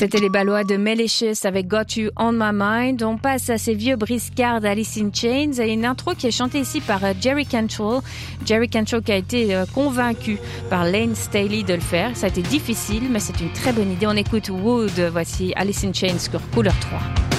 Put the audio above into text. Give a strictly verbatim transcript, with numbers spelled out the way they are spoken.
C'était les Ballois de Malicious avec Got You On My Mind. On passe à ces vieux briscards d'Alice in Chains et une intro qui est chantée ici par Jerry Cantrell. Jerry Cantrell qui a été convaincu par Lane Staley de le faire. Ça a été difficile, mais c'est une très bonne idée. On écoute Wood. Voici Alice in Chains sur Couleur trois.